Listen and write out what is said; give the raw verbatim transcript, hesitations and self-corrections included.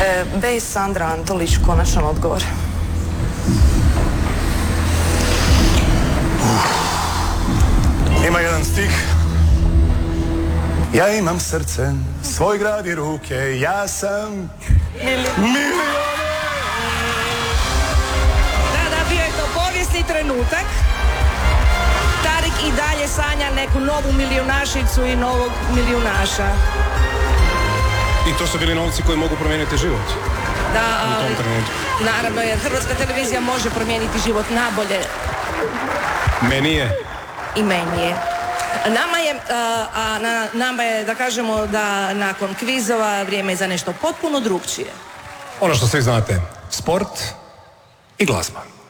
E, Bej Sandra Antolić, konačan odgovor. Ima jedan stih. Ja imam srce, svoj grad i ruke, ja sam milioner. Da, da, bio je to povijesni trenutak. Tarik i dalje sanja neku novu milijunašicu i novog milijunaša. I to su bili novci koji mogu promijeniti život. Da, u tom trenutku. Naravno, jer Hrvatska televizija može promijeniti život nabolje. Meni je. I meni je. Nama je, a, a na, nama je, da kažemo da nakon kvizova vrijeme je za nešto potpuno drugčije. Ono što svi znate, sport i glazba.